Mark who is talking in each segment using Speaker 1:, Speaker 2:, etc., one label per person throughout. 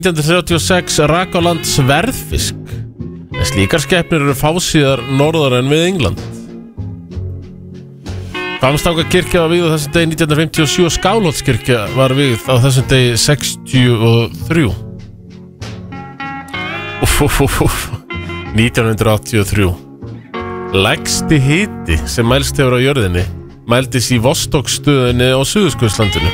Speaker 1: 1936 rak á land sverðfisk. En slíkar skepnur eru fásiðar norðar en við England. Hvammstangakirkja var vígð á þessum degi 1957 og Skálholtskirkja var vígð á þessum degi 63. 1983. Lægsti hiti sem mælst hefur á jörðinni mældist í Vostokstöðinni á Suðurskautslandinu.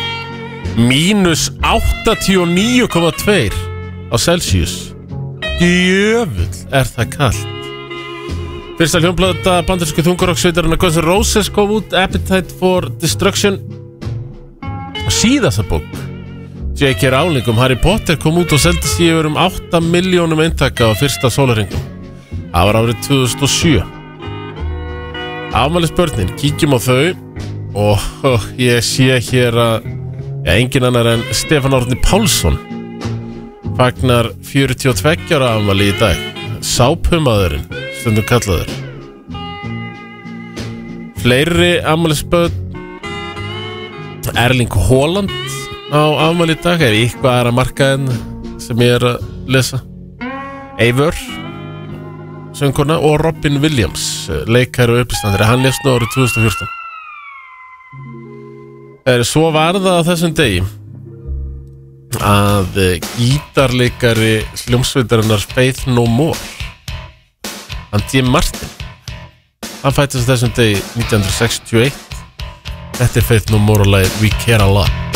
Speaker 1: -89,2 á Celsius. Jöfull er það kalt. Fyrsta hljómplata bandarísku þungarokksveitarinnar Guns N' Roses kom út, Appetite for Destruction. Síðasta bók J.K. Rowling Harry Potter kom út og seldist í yfir 8 milljónum eintaka á fyrsta sólarhringnum. Það var árið 2007. Afmælisbörnin, kíkjum á þau. Og ég sé hér að engin annar en Stefán Árni Pálsson fagnar 42 ára afmæli í dag. Sápumaðurinn, stundum kallaður. Fleiri afmælisbörn. Erling Haaland á afmæli í dag. Er eitthvað að marka en sem ég að lesa. Eivör, söngkona, og Robin Williams, leikari og uppistandari. Hann lést nú árið 2014. Svo var það á þessum degi að gítarleikari hljómsveitarinnar Faith No More, Andy Martin, hann fættist á þessum degi 1961. Þetta er Faith No More og lagið We Care A Lot.